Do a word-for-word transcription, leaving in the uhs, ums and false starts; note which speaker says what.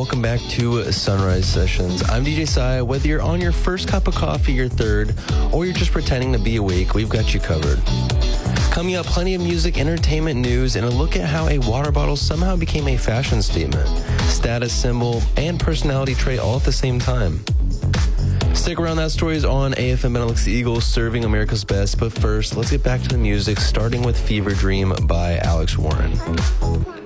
Speaker 1: welcome back to Sunrise Sessions. I'm D J Sai. Whether you're on your first cup of coffee, your third, or you're just pretending to be awake, we've got you covered. Coming up, plenty of music, entertainment news, and a look at how a water bottle somehow became a fashion statement, status symbol, and personality trait all at the same time. Stick around, that story is on A F M Benelux Eagles, serving America's best. But first, let's get back to the music, starting with Fever Dream by Alex Warren.